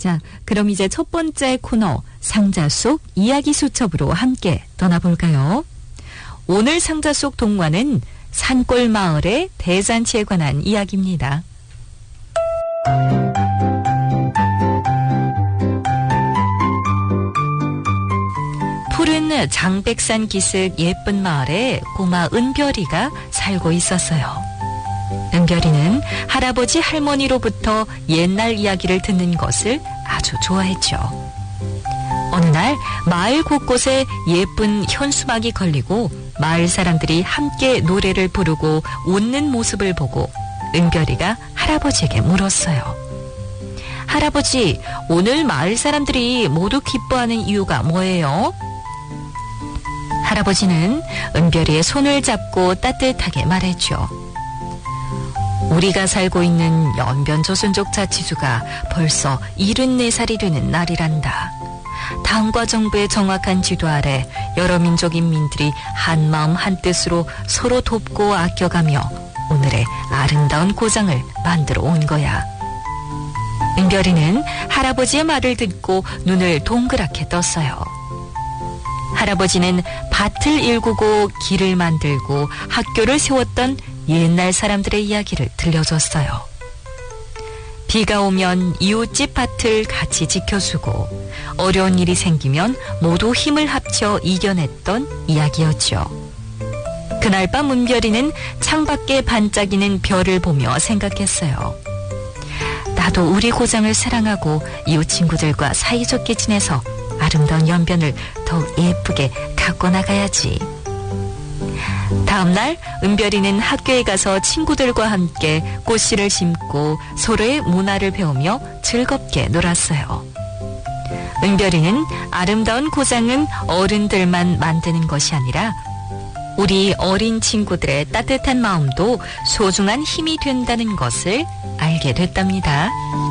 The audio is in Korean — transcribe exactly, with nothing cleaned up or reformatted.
자, 그럼 이제 첫 번째 코너 상자 속 이야기 수첩으로 함께 떠나볼까요? 오늘 상자 속 동화는 산골 마을의 대잔치에 관한 이야기입니다. 푸른 장백산 기슭 예쁜 마을에 꼬마 은별이가 살고 있었어요. 은별이는 할아버지 할머니로부터 옛날 이야기를 듣는 것을 아주 좋아했죠. 어느 날 마을 곳곳에 예쁜 현수막이 걸리고 마을 사람들이 함께 노래를 부르고 웃는 모습을 보고 은별이가 할아버지에게 물었어요. 할아버지, 오늘 마을 사람들이 모두 기뻐하는 이유가 뭐예요? 할아버지는 은별이의 손을 잡고 따뜻하게 말했죠. 우리가 살고 있는 연변조선족 자치주가 벌써 일흔네 살이 되는 날이란다. 당과 정부의 정확한 지도 아래 여러 민족 인민들이 한마음 한뜻으로 서로 돕고 아껴가며 오늘의 아름다운 고장을 만들어 온 거야. 은별이는 할아버지의 말을 듣고 눈을 동그랗게 떴어요. 할아버지는 밭을 일구고 길을 만들고 학교를 세웠던 옛날 사람들의 이야기를 들려줬어요. 비가 오면 이웃집 밭을 같이 지켜주고 어려운 일이 생기면 모두 힘을 합쳐 이겨냈던 이야기였죠. 그날 밤 은별이는 창밖에 반짝이는 별을 보며 생각했어요. 나도 우리 고장을 사랑하고 이웃 친구들과 사이좋게 지내서 아름다운 연변을 더욱 예쁘게 갖고 나가야지. 다음날 은별이는 학교에 가서 친구들과 함께 꽃씨를 심고 서로의 문화를 배우며 즐겁게 놀았어요. 은별이는 아름다운 고장은 어른들만 만드는 것이 아니라 우리 어린 친구들의 따뜻한 마음도 소중한 힘이 된다는 것을 알게 됐답니다.